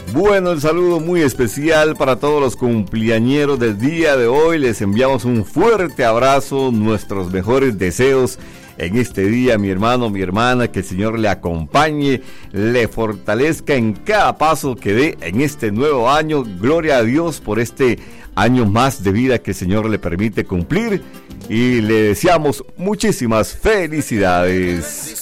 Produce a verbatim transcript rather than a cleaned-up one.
Bueno, el saludo muy especial para todos los cumpleañeros del día de hoy. Les enviamos un fuerte abrazo, nuestros mejores deseos en este día, mi hermano, mi hermana, que el Señor le acompañe, le fortalezca en cada paso que dé en este nuevo año. Gloria a Dios por este año más de vida que el Señor le permite cumplir y le deseamos muchísimas felicidades.